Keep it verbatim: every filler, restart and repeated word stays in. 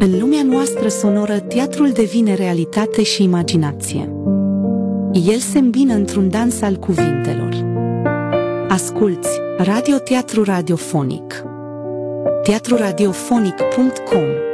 În lumea noastră sonoră, teatrul devine realitate și imaginație. El se îmbină într-un dans al cuvintelor. Asculți Radio Teatru Radiofonic. teatru radiofonic punct com